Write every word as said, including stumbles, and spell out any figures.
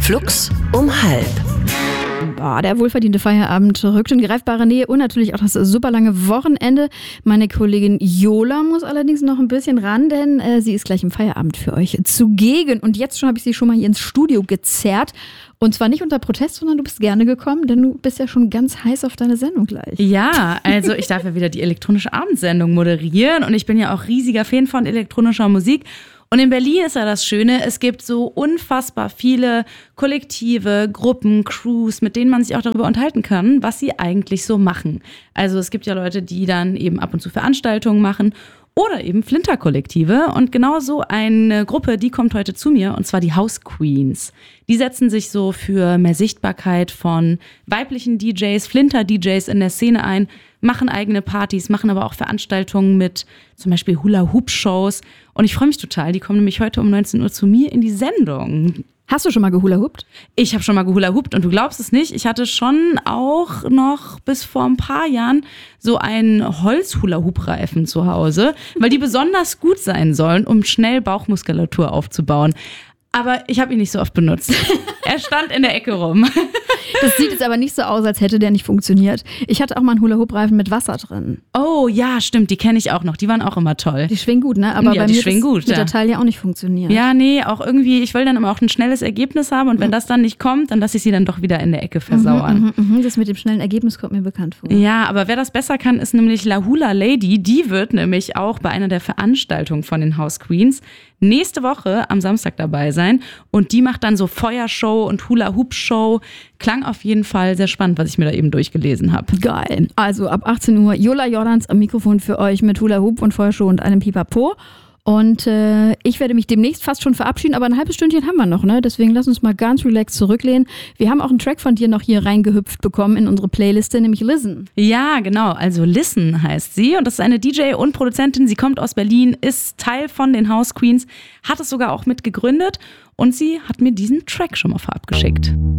Flux um halb. Boah, der wohlverdiente Feierabend rückt in greifbare Nähe und natürlich auch das super lange Wochenende. Meine Kollegin Jola muss allerdings noch ein bisschen ran, denn äh, sie ist gleich im Feierabend für euch zugegen. Und jetzt schon habe ich sie schon mal hier ins Studio gezerrt. Und zwar nicht unter Protest, sondern du bist gerne gekommen, denn du bist ja schon ganz heiß auf deine Sendung gleich. Ja, also ich darf ja wieder die elektronische Abendsendung moderieren und ich bin ja auch riesiger Fan von elektronischer Musik. Und in Berlin ist ja das Schöne, es gibt so unfassbar viele Kollektive, Gruppen, Crews, mit denen man sich auch darüber unterhalten kann, was sie eigentlich so machen. Also es gibt ja Leute, die dann eben ab und zu Veranstaltungen machen oder eben Flinter-Kollektive. Und genau so eine Gruppe, die kommt heute zu mir, und zwar die House Queens. Die setzen sich so für mehr Sichtbarkeit von weiblichen D Js, Flinter-D Js in der Szene ein, machen eigene Partys, machen aber auch Veranstaltungen mit zum Beispiel Hula-Hoop-Shows. Und ich freue mich total, die kommen nämlich heute um neunzehn Uhr zu mir in die Sendung. Hast du schon mal gehula-hoopt? Ich habe schon mal gehula-hoopt und du glaubst es nicht, ich hatte schon auch noch bis vor ein paar Jahren so einen Holz-Hula-Hoop-Reifen zu Hause, weil die besonders gut sein sollen, um schnell Bauchmuskulatur aufzubauen. Aber ich habe ihn nicht so oft benutzt. Er stand in der Ecke rum. Das sieht jetzt aber nicht so aus, als hätte der nicht funktioniert. Ich hatte auch mal einen Hula-Hoop-Reifen mit Wasser drin. Oh ja, stimmt, die kenne ich auch noch. Die waren auch immer toll. Die schwingen gut, ne? Aber ja, bei die mir schwingen das gut, mit ja. der Teil ja auch nicht funktioniert. Ja, nee, auch irgendwie, ich will dann immer auch ein schnelles Ergebnis haben und wenn das dann nicht kommt, dann lasse ich sie dann doch wieder in der Ecke versauern. Mhm, mh, mh. Das mit dem schnellen Ergebnis kommt mir bekannt vor. Ja, aber wer das besser kann, ist nämlich La Hula Lady. Die wird nämlich auch bei einer der Veranstaltungen von den House Queens nächste Woche am Samstag dabei sein. Und die macht dann so Feuershow und Hula-Hoop-Show. Klang auf jeden Fall sehr spannend, was ich mir da eben durchgelesen habe. Geil. Also ab achtzehn Uhr Jola Jordans am Mikrofon für euch mit Hula-Hoop und Feuershow und einem Pipapo. Und äh, ich werde mich demnächst fast schon verabschieden, aber ein halbes Stündchen haben wir noch, ne? Deswegen lass uns mal ganz relaxed zurücklehnen. Wir haben auch einen Track von dir noch hier reingehüpft bekommen in unsere Playliste, nämlich Listen. Ja, genau. Also Listen heißt sie und das ist eine D J und Produzentin. Sie kommt aus Berlin, ist Teil von den House Queens, hat es sogar auch mit gegründet und sie hat mir diesen Track schon mal vorab geschickt.